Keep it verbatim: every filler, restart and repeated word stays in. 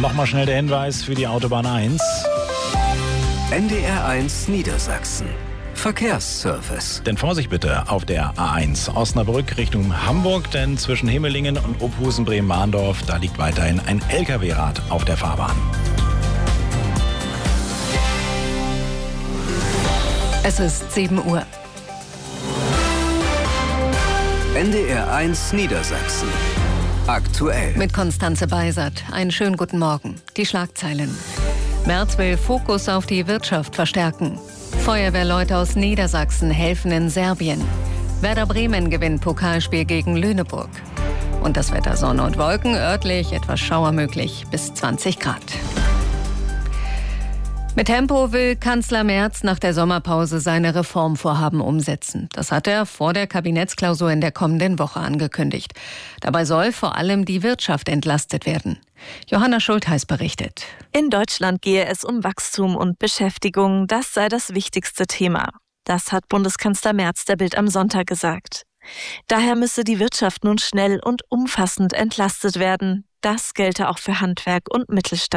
Nochmal schnell der Hinweis für die Autobahn eins. N D R eins Niedersachsen. Verkehrsservice. Denn Vorsicht bitte auf der A eins Osnabrück Richtung Hamburg, denn zwischen Himmelingen und Oberhausen-Bremen-Mahndorf, da liegt weiterhin ein L K W-Rad auf der Fahrbahn. Es ist sieben Uhr. N D R eins Niedersachsen. Aktuell. Mit Konstanze Beisert. Einen schönen guten Morgen. Die Schlagzeilen. Merz will Fokus auf die Wirtschaft verstärken. Feuerwehrleute aus Niedersachsen helfen in Serbien. Werder Bremen gewinnt Pokalspiel gegen Lüneburg. Und das Wetter: Sonne und Wolken, örtlich etwas Schauer möglich, bis zwanzig Grad. Mit Tempo will Kanzler Merz nach der Sommerpause seine Reformvorhaben umsetzen. Das hat er vor der Kabinettsklausur in der kommenden Woche angekündigt. Dabei soll vor allem die Wirtschaft entlastet werden. Johanna Schultheiß berichtet. In Deutschland gehe es um Wachstum und Beschäftigung. Das sei das wichtigste Thema. Das hat Bundeskanzler Merz der Bild am Sonntag gesagt. Daher müsse die Wirtschaft nun schnell und umfassend entlastet werden. Das gelte auch für Handwerk und Mittelstand.